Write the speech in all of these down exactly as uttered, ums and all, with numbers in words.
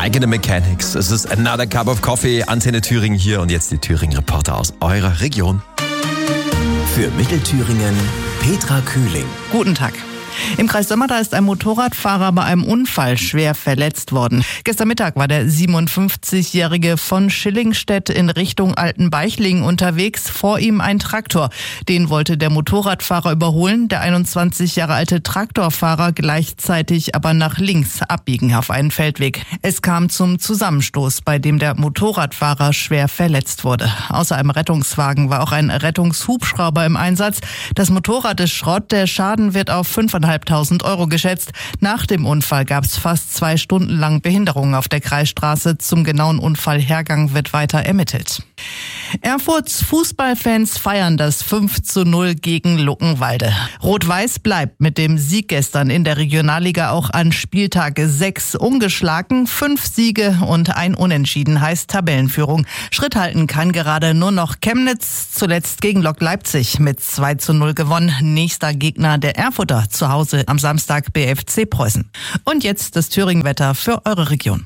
Eigene Mechanics. Es ist Another Cup of Coffee. Antenne Thüringen hier und jetzt die Thüringen-Reporter aus eurer Region. Für Mittelthüringen Petra Kühling. Guten Tag. Im Kreis Sömmerda ist ein Motorradfahrer bei einem Unfall schwer verletzt worden. Gestern Mittag war der siebenundfünfzigjährige von Schillingstedt in Richtung Altenbeichling unterwegs. Vor ihm ein Traktor. Den wollte der Motorradfahrer überholen. Der einundzwanzig Jahre alte Traktorfahrer gleichzeitig aber nach links abbiegen auf einen Feldweg. Es kam zum Zusammenstoß, bei dem der Motorradfahrer schwer verletzt wurde. Außer einem Rettungswagen war auch ein Rettungshubschrauber im Einsatz. Das Motorrad ist Schrott. Der Schaden wird auf fünftausendfünfhundert Euro geschätzt. Nach dem Unfall gab es fast zwei Stunden lang Behinderungen auf der Kreisstraße. Zum genauen Unfallhergang wird weiter ermittelt. Erfurts Fußballfans feiern das fünf zu null gegen Luckenwalde. Rot-Weiß bleibt mit dem Sieg gestern in der Regionalliga auch an Spieltag sechs ungeschlagen. Fünf Siege und ein Unentschieden heißt Tabellenführung. Schritt halten kann gerade nur noch Chemnitz, zuletzt gegen Lok Leipzig mit zwei zu null gewonnen. Nächster Gegner der Erfurter zu Hause am Samstag B F C Preußen. Und jetzt das Thüringen-Wetter für eure Region.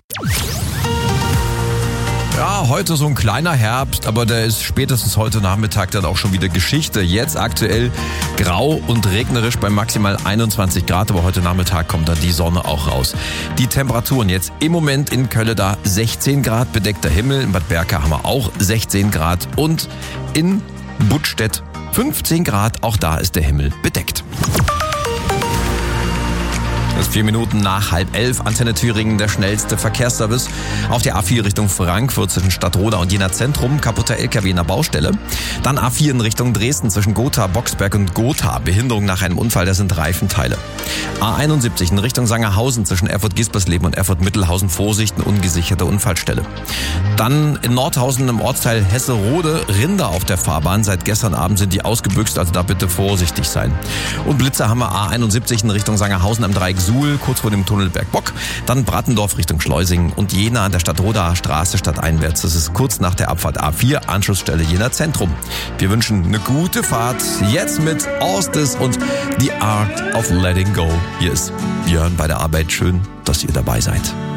Ja, heute so ein kleiner Herbst, aber der ist spätestens heute Nachmittag dann auch schon wieder Geschichte. Jetzt aktuell grau und regnerisch bei maximal einundzwanzig Grad, aber heute Nachmittag kommt dann die Sonne auch raus. Die Temperaturen jetzt im Moment in Kölle da sechzehn Grad, bedeckter Himmel. In Bad Berka haben wir auch sechzehn Grad und in Buttstedt fünfzehn Grad, auch da ist der Himmel bedeckt. Das ist vier Minuten nach halb elf. Antenne Thüringen, der schnellste Verkehrsservice. Auf der A vier Richtung Frankfurt zwischen Stadtroda und Jena Zentrum. Kaputter L K W in der Baustelle. Dann A vier in Richtung Dresden zwischen Gotha, Boxberg und Gotha. Behinderung nach einem Unfall, das sind Reifenteile. A einundsiebzig in Richtung Sangerhausen zwischen Erfurt-Gispersleben und Erfurt-Mittelhausen. Vorsicht, eine ungesicherte Unfallstelle. Dann in Nordhausen im Ortsteil Hesserode Rinder auf der Fahrbahn. Seit gestern Abend sind die ausgebüxt, also da bitte vorsichtig sein. Und Blitzer haben wir A einundsiebzig in Richtung Sangerhausen am Dreieck Suhl, kurz vor dem Tunnel Bergbock. Dann Brattendorf Richtung Schleusing und Jena an der Stadtroda Straße stadteinwärts. Das ist kurz nach der Abfahrt A vier, Anschlussstelle Jena Zentrum. Wir wünschen eine gute Fahrt. Jetzt mit Orstes und The Art of Letting Go. Hier ist Björn bei der Arbeit. Schön, dass ihr dabei seid.